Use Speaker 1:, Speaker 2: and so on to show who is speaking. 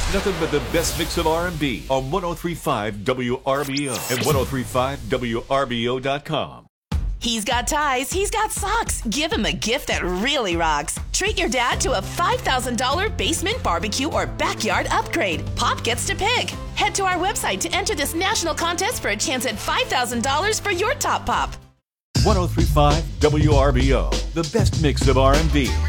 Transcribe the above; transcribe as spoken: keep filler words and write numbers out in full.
Speaker 1: Nothing but the best mix of R and B on one oh three point five W R B O and ten thirty-five W R B O dot com.
Speaker 2: He's got ties, he's got socks. Give him a gift that really rocks. Treat your dad to a five thousand dollars basement barbecue or backyard upgrade. Pop gets to pick. Head to our website to enter this national contest for a chance at five thousand dollars for your top pop.
Speaker 1: ten thirty-five W R B O, the best mix of R and B.